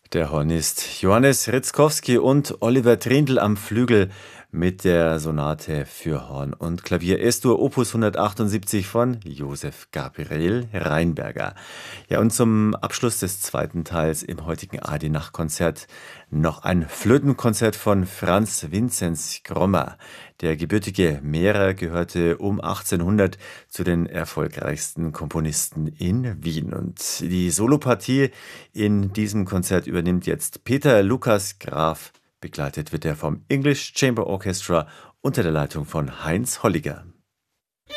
Der Hornist Johannes Ritzkowski und Oliver Trindl am Flügel mit der Sonate für Horn und Klavier Es-Dur Opus 178 von Josef Gabriel Rheinberger. Ja, und zum Abschluss des zweiten Teils im heutigen AD-Nachtkonzert noch ein Flötenkonzert von Franz Vinzenz Grommer. Der gebürtige Mährer gehörte um 1800 zu den erfolgreichsten Komponisten in Wien. Und die Solopartie in diesem Konzert übernimmt jetzt Peter Lukas Graf. Begleitet wird er vom English Chamber Orchestra unter der Leitung von Heinz Holliger.